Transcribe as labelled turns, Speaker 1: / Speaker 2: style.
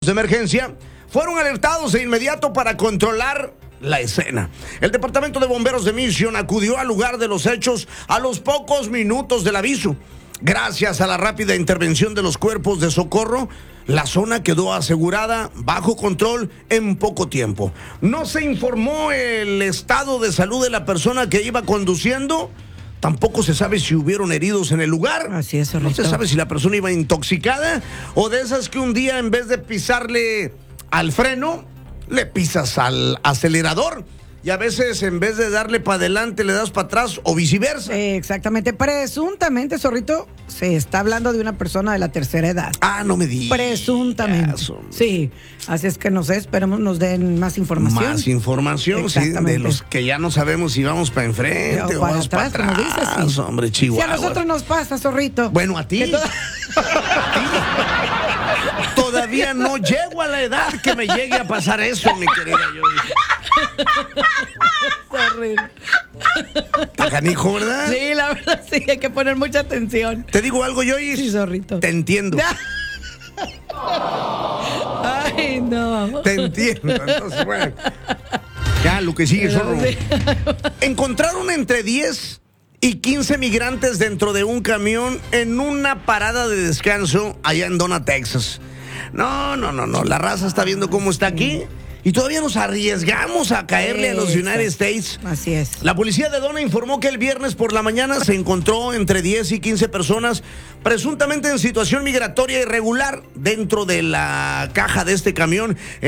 Speaker 1: de emergencia fueron alertados de inmediato para controlar la escena. El departamento de bomberos de Mission acudió al lugar de los hechos a los pocos minutos del aviso. Gracias a la rápida intervención de los cuerpos de socorro, la zona quedó asegurada bajo control en poco tiempo. No se informó el estado de salud de la persona que iba conduciendo. Tampoco se sabe si hubieron heridos en el lugar.
Speaker 2: Así es,
Speaker 1: No se sabe si la persona iba intoxicada o de esas que un día en vez de pisarle al freno, le pisas al acelerador. Y a veces en vez de darle para adelante le das para atrás o viceversa.
Speaker 2: Exactamente. Presuntamente, Zorrito, se está hablando de una persona de la tercera edad.
Speaker 1: Ah, no me digas.
Speaker 2: Presuntamente. Sí. Así es que no sé, esperemos nos den más información.
Speaker 1: Más información, sí, de los que ya no sabemos si vamos para enfrente o vamos para atrás.
Speaker 2: Como dices, sí.
Speaker 1: Hombre, Chihuahua.
Speaker 2: Si a nosotros nos pasa, Zorrito.
Speaker 1: Bueno, a ti. Todavía no llego a la edad que me llegue a pasar eso, mi querida
Speaker 2: Zorrito.
Speaker 1: Está canijo, ¿verdad?
Speaker 2: Sí, la verdad sí, hay que poner mucha atención.
Speaker 1: Te digo algo, Joyce.
Speaker 2: Sí, Zorrito.
Speaker 1: Te entiendo.
Speaker 2: Ay, no.
Speaker 1: Te entiendo. Entonces, bueno. Ya, lo que sigue, zorro. Sí. Encontraron entre 10 y 15 migrantes dentro de un camión en una parada de descanso allá en Donna, Texas. No. La raza está viendo cómo está aquí. Y todavía nos arriesgamos a caerle a los United States.
Speaker 2: Así es.
Speaker 1: La policía de Donna informó que el viernes por la mañana se encontró entre 10 y 15 personas presuntamente en situación migratoria irregular dentro de la caja de este camión.